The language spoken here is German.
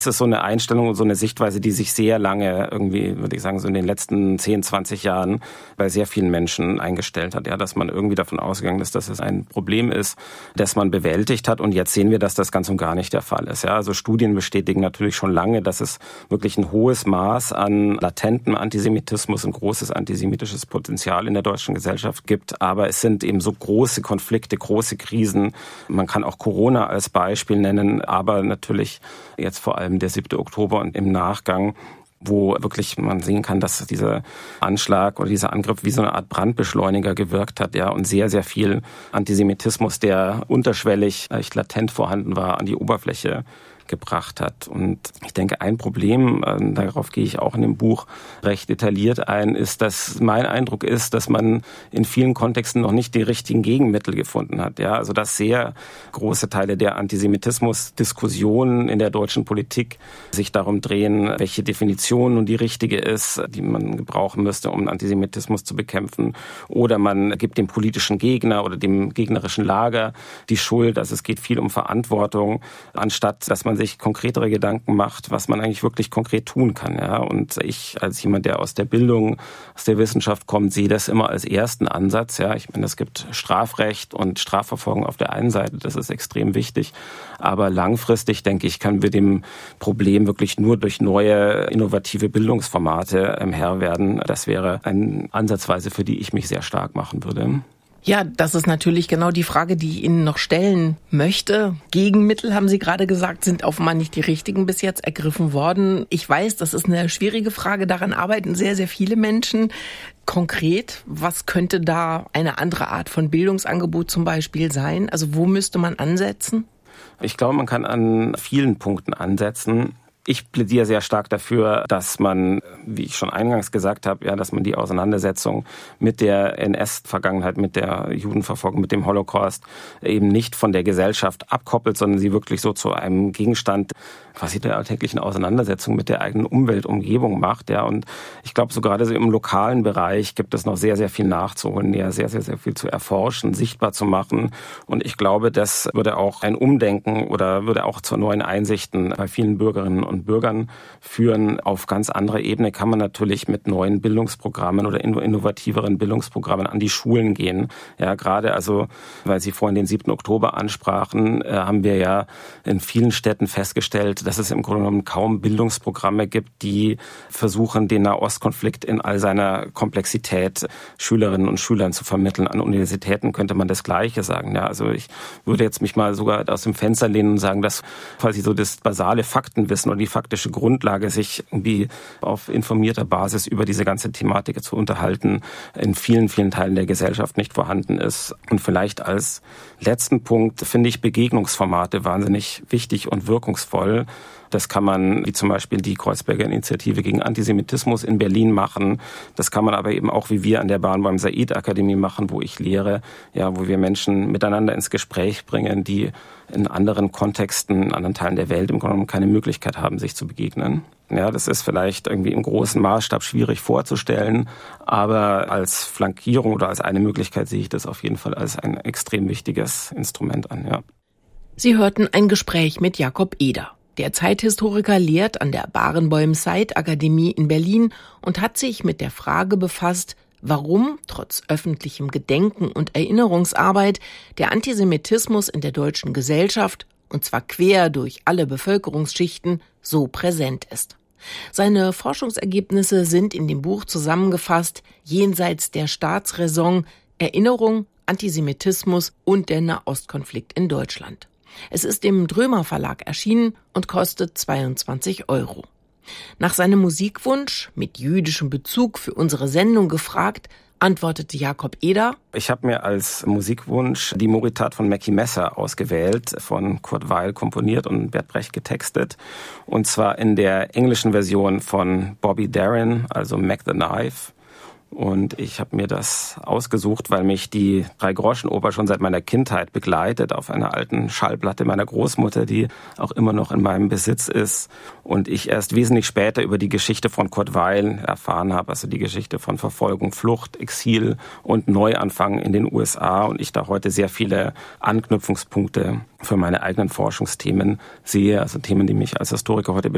Es ist so eine Einstellung und so eine Sichtweise, die sich sehr lange irgendwie, würde ich sagen, so in den letzten 10, 20 Jahren bei sehr vielen Menschen eingestellt hat. Ja, dass man irgendwie davon ausgegangen ist, dass es ein Problem ist, das man bewältigt hat. Und jetzt sehen wir, dass das ganz und gar nicht der Fall ist. Ja, also Studien bestätigen natürlich schon lange, dass es wirklich ein hohes Maß an latentem Antisemitismus, ein großes antisemitisches Potenzial in der deutschen Gesellschaft gibt. Aber es sind eben so große Konflikte, große Krisen. Man kann auch Corona als Beispiel nennen, aber natürlich jetzt vor allem der 7. Oktober und im Nachgang, wo wirklich man sehen kann, dass dieser Anschlag oder dieser Angriff wie so eine Art Brandbeschleuniger gewirkt hat, ja, und sehr, sehr viel Antisemitismus, der unterschwellig, echt latent vorhanden war, an die Oberfläche gebracht hat. Und ich denke, ein Problem, darauf gehe ich auch in dem Buch recht detailliert ein, ist, dass mein Eindruck ist, dass man in vielen Kontexten noch nicht die richtigen Gegenmittel gefunden hat. Ja, also dass sehr große Teile der Antisemitismus-Diskussionen in der deutschen Politik sich darum drehen, welche Definition nun die richtige ist, die man gebrauchen müsste, um Antisemitismus zu bekämpfen. Oder man gibt dem politischen Gegner oder dem gegnerischen Lager die Schuld. Also es geht viel um Verantwortung, anstatt dass man sich konkretere Gedanken macht, was man eigentlich wirklich konkret tun kann. Ja? Und ich als jemand, der aus der Bildung, aus der Wissenschaft kommt, sehe das immer als ersten Ansatz. Ja? Ich meine, es gibt Strafrecht und Strafverfolgung auf der einen Seite, das ist extrem wichtig. Aber langfristig, denke ich, können wir dem Problem wirklich nur durch neue, innovative Bildungsformate Herr werden. Das wäre eine Ansatzweise, für die ich mich sehr stark machen würde. Ja, das ist natürlich genau die Frage, die ich Ihnen noch stellen möchte. Gegenmittel, haben Sie gerade gesagt, sind offenbar nicht die richtigen bis jetzt ergriffen worden. Ich weiß, das ist eine schwierige Frage. Daran arbeiten sehr, sehr viele Menschen. Konkret, was könnte da eine andere Art von Bildungsangebot zum Beispiel sein? Also wo müsste man ansetzen? Ich glaube, man kann an vielen Punkten ansetzen. Ich plädiere sehr stark dafür, dass man, wie ich schon eingangs gesagt habe, ja, dass man die Auseinandersetzung mit der NS-Vergangenheit, mit der Judenverfolgung, mit dem Holocaust eben nicht von der Gesellschaft abkoppelt, sondern sie wirklich so zu einem Gegenstand quasi der alltäglichen Auseinandersetzung mit der eigenen Umweltumgebung macht. Ja, und ich glaube, so gerade so im lokalen Bereich gibt es noch sehr, sehr viel nachzuholen, ja, sehr, sehr, sehr viel zu erforschen, sichtbar zu machen. Und ich glaube, das würde auch ein Umdenken oder würde auch zu neuen Einsichten bei vielen Bürgerinnen und Bürgern führen. Auf ganz anderer Ebene kann man natürlich mit neuen Bildungsprogrammen oder innovativeren Bildungsprogrammen an die Schulen gehen. Ja, gerade also, weil Sie vorhin den 7. Oktober ansprachen, haben wir ja in vielen Städten festgestellt, dass es im Grunde genommen kaum Bildungsprogramme gibt, die versuchen, den Nahostkonflikt in all seiner Komplexität Schülerinnen und Schülern zu vermitteln. An Universitäten könnte man das Gleiche sagen. Ja, also ich würde jetzt mich mal sogar aus dem Fenster lehnen und sagen, dass quasi so das basale Faktenwissen oder die faktische Grundlage, sich irgendwie auf informierter Basis über diese ganze Thematik zu unterhalten, in vielen, vielen Teilen der Gesellschaft nicht vorhanden ist. Und vielleicht als letzten Punkt finde ich Begegnungsformate wahnsinnig wichtig und wirkungsvoll. Das kann man, wie zum Beispiel die Kreuzberger Initiative gegen Antisemitismus in Berlin machen. Das kann man aber eben auch, wie wir an der Barnbaum Said Akademie machen, wo ich lehre, ja, wo wir Menschen miteinander ins Gespräch bringen, die in anderen Kontexten, in anderen Teilen der Welt im Grunde genommen keine Möglichkeit haben, sich zu begegnen. Ja, das ist vielleicht irgendwie im großen Maßstab schwierig vorzustellen, aber als Flankierung oder als eine Möglichkeit sehe ich das auf jeden Fall als ein extrem wichtiges Instrument an, ja. Sie hörten ein Gespräch mit Jakob Eder. Der Zeithistoriker lehrt an der Barenboim Said Akademie in Berlin und hat sich mit der Frage befasst, warum trotz öffentlichem Gedenken und Erinnerungsarbeit der Antisemitismus in der deutschen Gesellschaft, und zwar quer durch alle Bevölkerungsschichten, so präsent ist. Seine Forschungsergebnisse sind in dem Buch zusammengefasst: Jenseits der Staatsräson, Erinnerung, Antisemitismus und der Nahostkonflikt in Deutschland. Es ist im Drömer Verlag erschienen und kostet 22 €. Nach seinem Musikwunsch, mit jüdischem Bezug für unsere Sendung gefragt, antwortete Jakob Eder: Ich habe mir als Musikwunsch die Moritat von Mackie Messer ausgewählt, von Kurt Weill komponiert und Bert Brecht getextet. Und zwar in der englischen Version von Bobby Darin, also Mac the Knife. Und ich habe mir das ausgesucht, weil mich die Drei-Groschen-Oper schon seit meiner Kindheit begleitet, auf einer alten Schallplatte meiner Großmutter, die auch immer noch in meinem Besitz ist. Und ich erst wesentlich später über die Geschichte von Kurt Weill erfahren habe, also die Geschichte von Verfolgung, Flucht, Exil und Neuanfang in den USA. Und ich da heute sehr viele Anknüpfungspunkte für meine eigenen Forschungsthemen sehe, also Themen, die mich als Historiker heute